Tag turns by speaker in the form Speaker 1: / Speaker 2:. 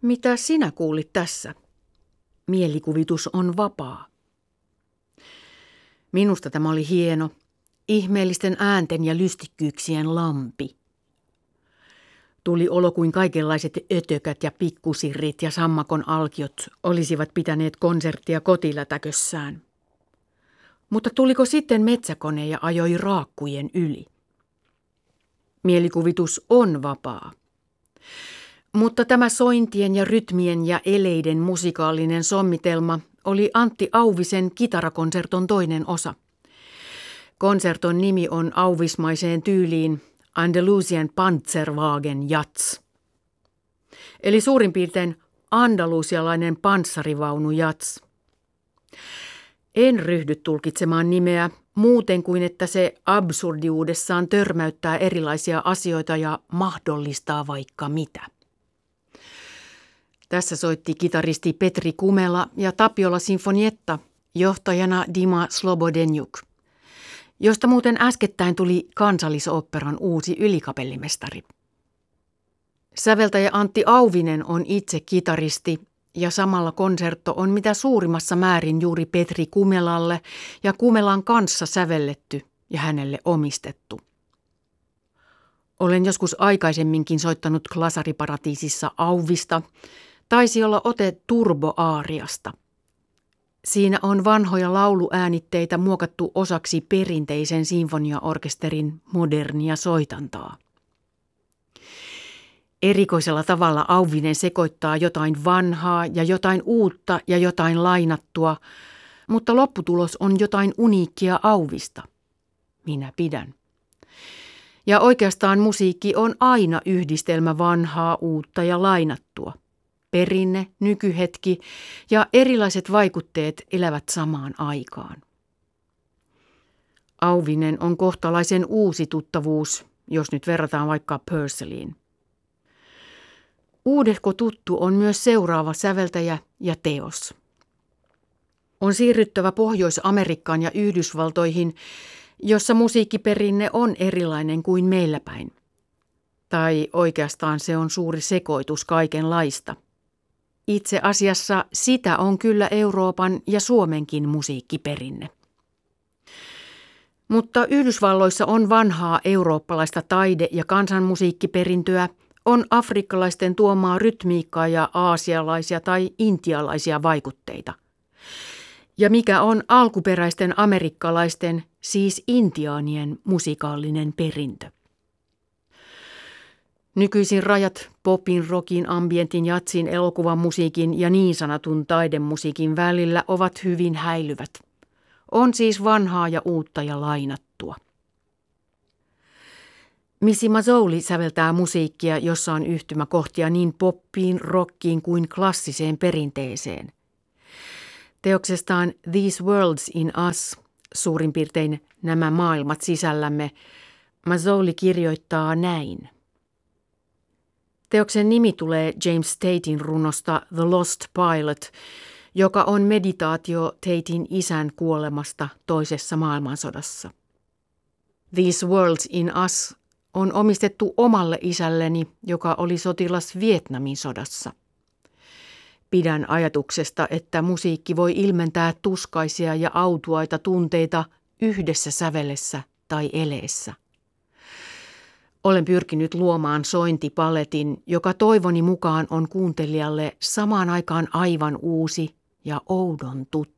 Speaker 1: Mitä sinä kuulit tässä? Mielikuvitus on vapaa. Minusta tämä oli hieno, ihmeellisten äänten ja lystikkyyksien lampi. Tuli olo kuin kaikenlaiset ötökät ja pikkusirrit ja sammakon alkiot olisivat pitäneet konserttia kotilätäkössään. Mutta tuliko sitten metsäkone ja ajoi raakkujen yli? Mielikuvitus on vapaa. Mutta tämä sointien ja rytmien ja eleiden musikaalinen sommitelma oli Antti Auvisen kitarakonserton toinen osa. Konserton nimi on auvismaiseen tyyliin Andalusian Panzerwagen Jats. Eli suurin piirtein andalusialainen panssarivaunu Jats. En ryhdy tulkitsemaan nimeä muuten kuin että se absurdiudessaan törmäyttää erilaisia asioita ja mahdollistaa vaikka mitä. Tässä soitti kitaristi Petri Kumela ja Tapiola Sinfonietta, johtajana Dima Slobodenjuk, josta muuten äskettäin tuli Kansallisoopperan uusi ylikapellimestari. Säveltäjä Antti Auvinen on itse kitaristi ja samalla konsertto on mitä suurimmassa määrin juuri Petri Kumelalle ja Kumelan kanssa sävelletty ja hänelle omistettu. Olen joskus aikaisemminkin soittanut Klasariparatiisissa Auvista, taisi olla ote Turbo-aariasta. Siinä on vanhoja lauluäänitteitä muokattu osaksi perinteisen sinfoniaorkesterin modernia soitantaa. Erikoisella tavalla Auvinen sekoittaa jotain vanhaa ja jotain uutta ja jotain lainattua, mutta lopputulos on jotain uniikkia Auvista. Minä pidän. Ja oikeastaan musiikki on aina yhdistelmä vanhaa, uutta ja lainattua. Perinne, nykyhetki ja erilaiset vaikutteet elävät samaan aikaan. Auvinen on kohtalaisen uusi tuttavuus, jos nyt verrataan vaikka Purcelliin. Uudehko tuttu on myös seuraava säveltäjä ja teos. On siirryttävä Pohjois-Amerikkaan ja Yhdysvaltoihin, jossa musiikkiperinne on erilainen kuin meillä päin. Tai oikeastaan se on suuri sekoitus kaikenlaista. Itse asiassa sitä on kyllä Euroopan ja Suomenkin musiikkiperinne. Mutta Yhdysvalloissa on vanhaa eurooppalaista taide- ja kansanmusiikkiperintöä, on afrikkalaisten tuomaa rytmiikkaa ja aasialaisia tai intialaisia vaikutteita. Ja mikä on alkuperäisten amerikkalaisten, siis intiaanien musikaalinen perintö? Nykyisin rajat popin, rockin, ambientin, jatsin, elokuvan musiikin ja niin sanotun taidemusiikin välillä ovat hyvin häilyvät. On siis vanhaa ja uutta ja lainattua. Missy Mazzoli säveltää musiikkia, jossa on yhtymäkohtia niin poppiin, rockiin kuin klassiseen perinteeseen. Teoksestaan These Worlds in Us, suurin piirtein nämä maailmat sisällämme, Mazzoli kirjoittaa näin. Teoksen nimi tulee James Taten runosta The Lost Pilot, joka on meditaatio Taten isän kuolemasta toisessa maailmansodassa. These Worlds in Us on omistettu omalle isälleni, joka oli sotilas Vietnamin sodassa. Pidän ajatuksesta, että musiikki voi ilmentää tuskaisia ja autuaita tunteita yhdessä sävelessä tai eleessä. Olen pyrkinyt luomaan sointipaletin, joka toivoni mukaan on kuuntelijalle samaan aikaan aivan uusi ja oudon tuttu.